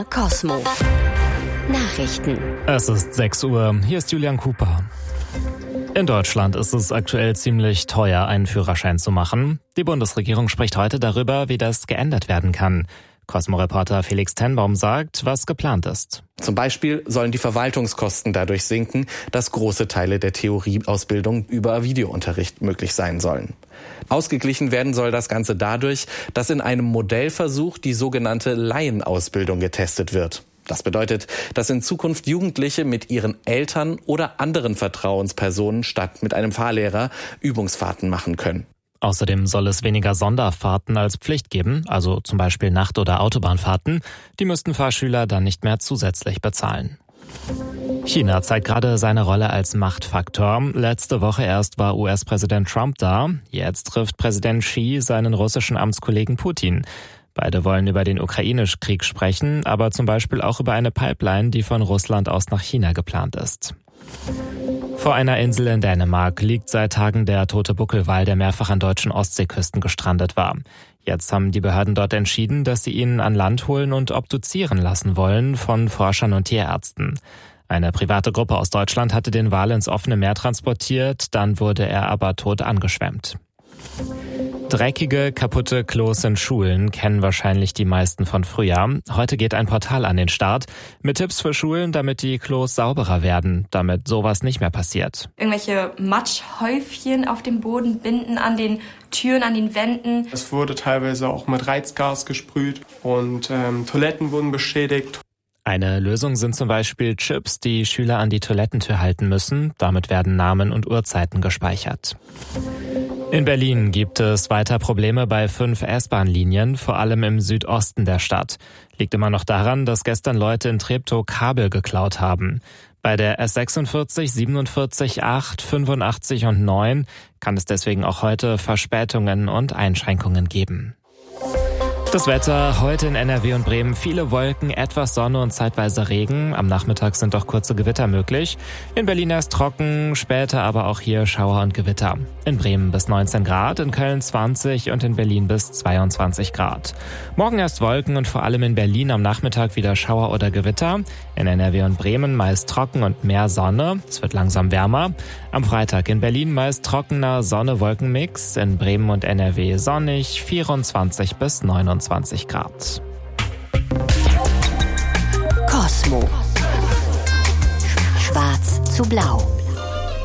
Cosmo. Nachrichten. Es ist 6 Uhr. Hier ist Julian Cooper. In Deutschland ist es aktuell ziemlich teuer, einen Führerschein zu machen. Die Bundesregierung spricht heute darüber, wie das geändert werden kann. Cosmo-Reporter Felix Tenbaum sagt, was geplant ist. Zum Beispiel sollen die Verwaltungskosten dadurch sinken, dass große Teile der Theorieausbildung über Videounterricht möglich sein sollen. Ausgeglichen werden soll das Ganze dadurch, dass in einem Modellversuch die sogenannte Laienausbildung getestet wird. Das bedeutet, dass in Zukunft Jugendliche mit ihren Eltern oder anderen Vertrauenspersonen statt mit einem Fahrlehrer Übungsfahrten machen können. Außerdem soll es weniger Sonderfahrten als Pflicht geben, also zum Beispiel Nacht- oder Autobahnfahrten. Die müssten Fahrschüler dann nicht mehr zusätzlich bezahlen. China zeigt gerade seine Rolle als Machtfaktor. Letzte Woche erst war US-Präsident Trump da. Jetzt trifft Präsident Xi seinen russischen Amtskollegen Putin. Beide wollen über den Ukraine-Krieg sprechen, aber zum Beispiel auch über eine Pipeline, die von Russland aus nach China geplant ist. Vor einer Insel in Dänemark liegt seit Tagen der tote Buckelwal, der mehrfach an deutschen Ostseeküsten gestrandet war. Jetzt haben die Behörden dort entschieden, dass sie ihn an Land holen und obduzieren lassen wollen von Forschern und Tierärzten. Eine private Gruppe aus Deutschland hatte den Wal ins offene Meer transportiert, dann wurde er aber tot angeschwemmt. Dreckige, kaputte Klos in Schulen kennen wahrscheinlich die meisten von früher. Heute geht ein Portal an den Start mit Tipps für Schulen, damit die Klos sauberer werden, damit sowas nicht mehr passiert. Irgendwelche Matschhäufchen auf dem Boden binden, an den Türen, an den Wänden. Es wurde teilweise auch mit Reizgas gesprüht und Toiletten wurden beschädigt. Eine Lösung sind zum Beispiel Chips, die Schüler an die Toilettentür halten müssen. Damit werden Namen und Uhrzeiten gespeichert. In Berlin gibt es weiter Probleme bei 5 S-Bahn-Linien, vor allem im Südosten der Stadt. Liegt immer noch daran, dass gestern Leute in Treptow Kabel geklaut haben. Bei der S46, 47, 8, 85 und 9 kann es deswegen auch heute Verspätungen und Einschränkungen geben. Das Wetter heute in NRW und Bremen: viele Wolken, etwas Sonne und zeitweise Regen. Am Nachmittag sind auch kurze Gewitter möglich. In Berlin erst trocken, später aber auch hier Schauer und Gewitter. In Bremen bis 19 Grad, in Köln 20 und in Berlin bis 22 Grad. Morgen erst Wolken und vor allem in Berlin am Nachmittag wieder Schauer oder Gewitter. In NRW und Bremen meist trocken und mehr Sonne. Es wird langsam wärmer. Am Freitag in Berlin meist trockener Sonne-Wolken-Mix. In Bremen und NRW sonnig, 24 bis 29 Grad. Cosmo. Schwarz zu blau.